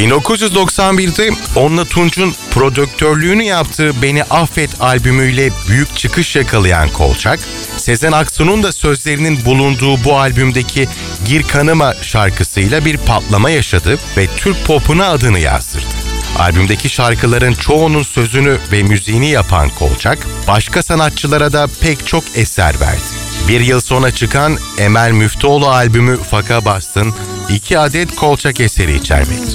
1991'de Onla Tunç'un prodüktörlüğünü yaptığı Beni Affet albümüyle büyük çıkış yakalayan Kolçak, Sezen Aksu'nun da sözlerinin bulunduğu bu albümdeki Gir Kanıma şarkısıyla bir patlama yaşadı ve Türk popuna adını yazdırdı. Albümdeki şarkıların çoğunun sözünü ve müziğini yapan Kolçak, başka sanatçılara da pek çok eser verdi. Bir yıl sonra çıkan Emel Müftüoğlu albümü Faka Bastın 2 adet Kolçak eseri içermektedir.